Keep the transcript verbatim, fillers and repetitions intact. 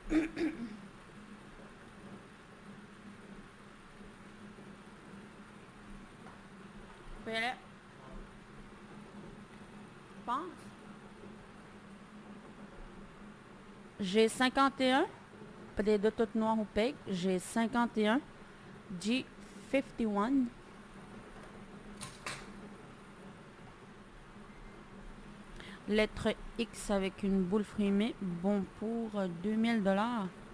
Peux y aller? Pense. J'ai cinquante et un. Pas des deux toutes noires ou peg. J'ai cinquante et un. G cinquante et un. Lettre X avec une boule frimée. Bon pour deux mille dollars.